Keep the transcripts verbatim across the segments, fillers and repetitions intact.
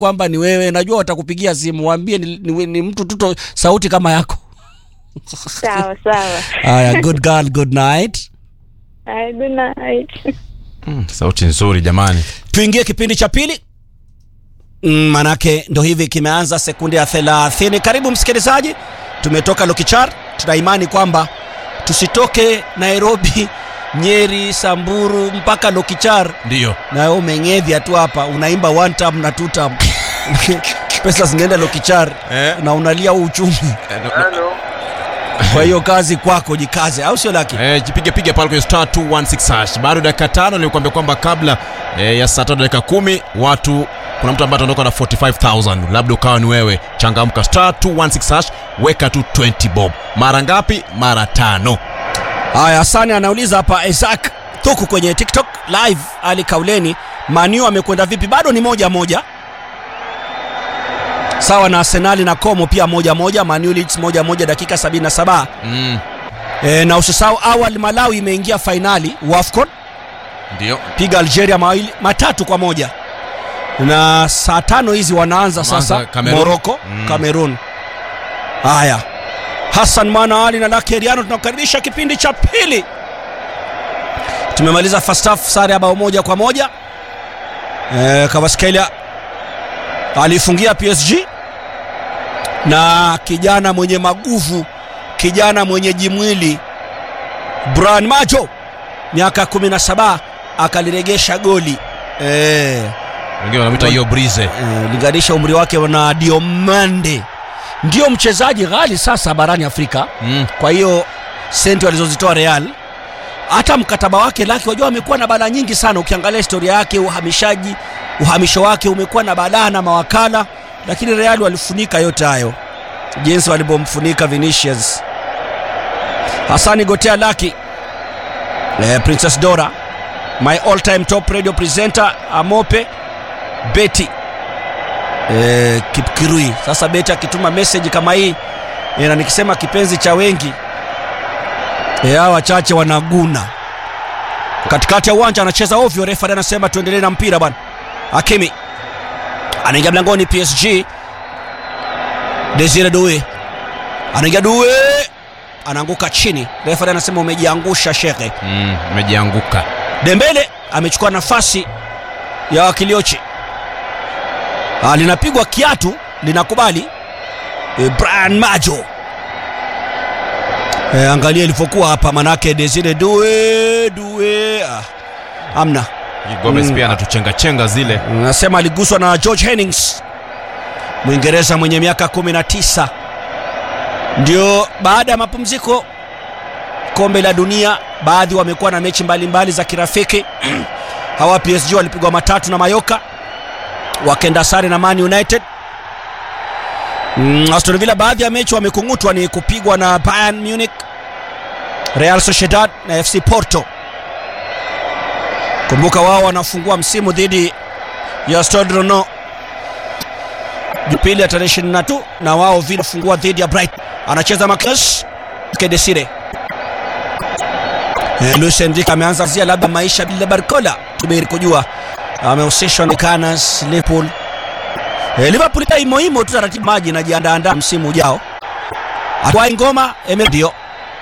kwamba ni wewe, najua watakupigia simu, waambie ni, ni, ni mtu tuto sauti kama yako. Sawa sawa. Aya, good girl, good night. Ay, good night. Mm, sauti nzuri jamani. Tuingie kipindi cha pili. Mm, manake ndo hivi kimeanza sekunde ya thelathini. Karibu msikilizaji. Tumetoka Lokichar, tuna imani kwamba tusitoke Nairobi, Nyeri, Samburu mpaka Lokichar. Ndio. Na wewe umengedhia tu hapa, unaimba one time na two time. Pesa zinaenda Lokichar Eh. na unalia uchumi. Eh, no, no. Hello. Kwa hiyo kazi kwako, jikaze, au sio Lucky? Eh, jipige piga pale kwenye star two one six hash. Bado dakika tano nilikwambia kwamba kabla eh, ya saa tatu dakika kumi watu kuna mtu ambaye ataondoka na forty-five thousand. Labda ukawa ni wewe. Changamka star two one six hash, weka tu twenty bob. Mara ngapi? Mara tano. Haya, Hasani anauliza hapa Isaac Thuku kwenye TikTok live, Ali Kauleni, Manu amekwenda vipi? Bado ni moja moja. Sawa na Arsenal na Como pia moja moja, Manu Leeds moja moja dakika sabini na saba. Mm. E, na usisahau awali Malawi imeingia finali WAFCON. Ndio. Piga Algeria mawili matatu kwa moja. Na saa tano hizi wanaanza sasa Cameroon. Morocco, Mm. Cameroon. Haya. Hassan Mwana Ali na Lucky Riano, tunakaribisha kipindi cha pili. Tumemaliza first half sare ya bao moja kwa moja. Eh, Kvaratskhelia alifungia P S G na kijana mwenye maguvu, kijana mwenye jimwili Bryan Majo, miaka kumi na saba, akaliregesha goli. Eh, Wengine wanamuita hiyo Breeze. eh, linganisha umri wake na Diomande. Ndio mchezaji ghali sasa barani Afrika. Mm. Kwa hiyo senti walizozitoa Real, hata mkataba wake Lucky, wajua amekuwa na balaa nyingi sana. Ukiangalia historia yake, uhamishaji, uhamisho wake umekuwa na balaa na mawakala, lakini Real walifunika yote hayo, jinsi walipomfunika Vinicius. Hasani Gotea Lucky, eh, Princess Dora, my all time top radio presenter Amope Betty, eh, Kipkirui. Sasa Betty akituma message kama hii, eh, na nikisema kipenzi cha wengi, eh, hawa wachache wanaguna. Katikati ya uwanja anacheza ovyo, refa anasema tuendelee na mpira bwana. Hakimi anaingia mlangoni P S G. Desire Doué anaingia, Doué anaanguka chini, refa anasema umejiangusha shekhe. Mm, umejianguka. Dembele amechukua nafasi ya Wakiliochi. Ah, linapigwa kiatu, linakubali. E, Bryan Majo. E, angalia ilivyokuwa hapa, manake Desire Doué, Doué. Ah, amna. Gomez Mm. pia anatuchenga chenga zile. Nasema aliguswa na George Hennings, Mwingereza mwenye miaka kumi na tisa. Ndio baada ya mapumziko kombe la dunia, baadhi wamekuwa na mechi mbalimbali mbali za kirafiki. Hawa P S G walipigwa matatu na Mayoka, wakenda sare na Man United. Mm, Aston Villa baadhi ya mechi wamekungutwa ni kupigwa na Bayern Munich, Real Sociedad na F C Porto. Kumbuka wao wanafungua msimu dhidi ya Stade Rennais Jumapili ya tarehe ishirini na tatu, na wao vile fungua dhidi ya Brighton. Anacheza Marcus Kedesire. Eh, Luis Enrique ameanza zia labda maisha bila Barcola. Tubiri kujua amehusishwa na Canas, Liverpool. Eh, Liverpool pia imo imo tu taratibu maji na jiandaa andaa msimu ujao. Kwa ngoma Emery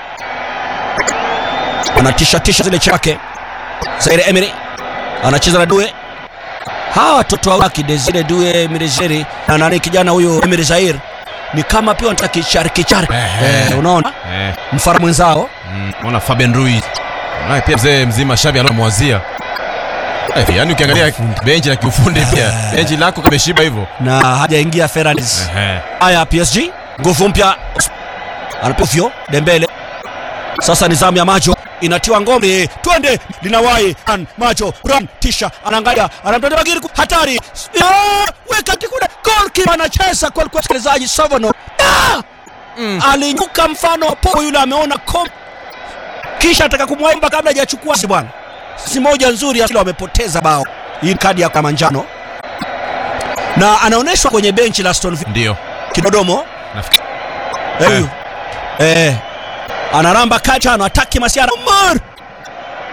anatisha tisha zile chake. Zaire Emery anacheza na Doué. Hawa watoto wake Desire Doué, Emery Zaire na nani kijana huyo Emery Zaire ni kama pia wanataka kichari kichari. Eh, eh, unaona? Eh. Mfara mwenzao. Mm, unaona Fabian Ruiz. Naye pia mzee mzima Xavi anamwazia. Eh, yani ukiangalia benchi la kiufundi pia. Benchi lako kameshiba hivyo. Na hajaingia Ferrandis. Eh. Haya P S G, nguvu mpya. Anapofio Dembele. Sasa ni zamu ya Majo, inatiwa ngome. Twende, linawai. Majo, run, tisha, anaangalia, anamtoa Bagiri, hatari. Ah, weka tikuna. Goalkeeper anacheza kwa kwa msikilizaji Savano. Ah! Mm. Alinyuka mfano po yule ameona kom. Kisha ataka kumwomba kabla hajachukua si bwana. Si moja nzuri asili wamepoteza bao. Hii kadi ya manjano. Na anaoneshwa kwenye benchi la Aston Villa. Ndio. Kidodomo. Nafikiri. Eh. Eh. Anaramba kacha, anataki Masiara. Umar!